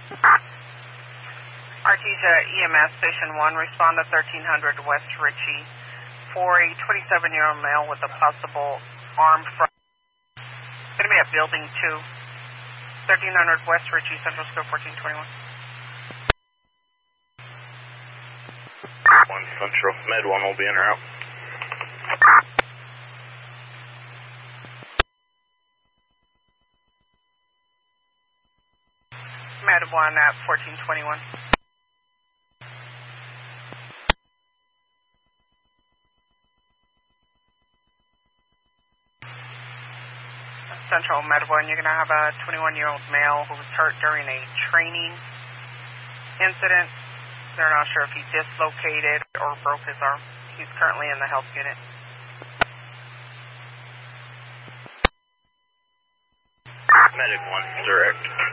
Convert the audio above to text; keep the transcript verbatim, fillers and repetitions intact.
Artesia E M S Station one, respond to thirteen hundred West Ritchie for a twenty-seven-year-old male with a possible arm fracture. It's going to be at Building two, thirteen hundred West Ritchie, Central Square fourteen twenty-one. one Central, Med one will be in route. Med one at fourteen twenty-one. Central Med one, you're going to have a twenty-one-year-old male who was hurt during a training incident. They're not sure if he dislocated or broke his arm. He's currently in the health unit. Medic one, direct.